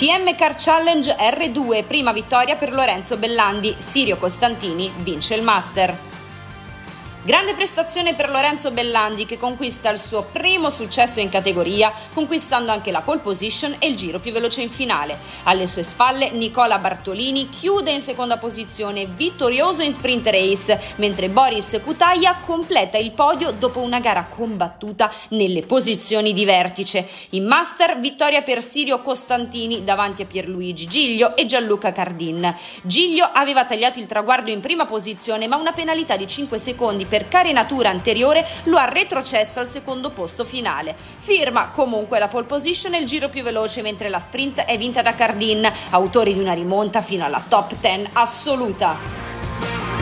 KTM Car Challenge R2, prima vittoria per Lorenzo Bellandi, Sirio Costantini vince il Master. Grande prestazione per Lorenzo Bellandi che conquista il suo primo successo in categoria, conquistando anche la pole position e il giro più veloce in finale. Alle sue spalle Nicola Bartolini chiude in seconda posizione, vittorioso in sprint race, mentre Boris Kutaja completa il podio dopo una gara combattuta nelle posizioni di vertice. In Master, vittoria per Sirio Costantini davanti a Pierluigi Giglio e Gianluca Cardin. Giglio aveva tagliato il traguardo in prima posizione, ma una penalità di 5 secondi per carenatura anteriore lo ha retrocesso al secondo posto finale. Firma comunque la pole position e il giro più veloce, mentre la sprint è vinta da Cardin, autori di una rimonta fino alla top 10 assoluta.